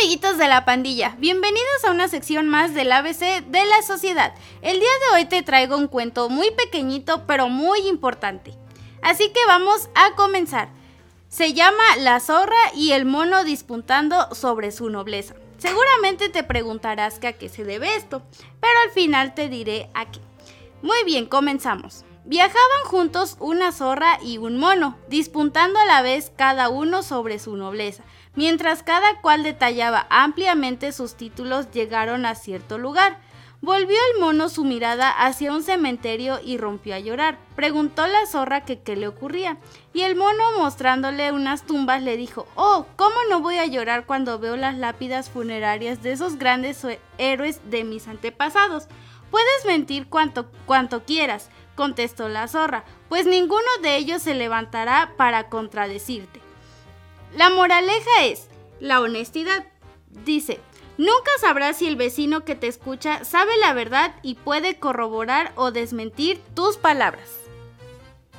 amiguitos de la pandilla, bienvenidos a una sección más del ABC de la sociedad. El día de hoy te traigo un cuento muy pequeñito pero muy importante. Así que vamos a comenzar. Se llama La zorra y el mono disputando sobre su nobleza. Seguramente te preguntarás que a qué se debe esto, pero al final te diré a qué. Muy bien, comenzamos. Viajaban juntos una zorra y un mono, disputando a la vez cada uno sobre su nobleza. Mientras cada cual detallaba ampliamente sus títulos, llegaron a cierto lugar. Volvió el mono su mirada hacia un cementerio y rompió a llorar. Preguntó la zorra que qué le ocurría, y el mono, mostrándole unas tumbas, le dijo: «Oh, ¿cómo no voy a llorar cuando veo las lápidas funerarias de esos grandes héroes de mis antepasados?» «Puedes mentir cuanto quieras», contestó la zorra, «pues ninguno de ellos se levantará para contradecirte». La moraleja es la honestidad. Dice: nunca sabrás si el vecino que te escucha sabe la verdad y puede corroborar o desmentir tus palabras.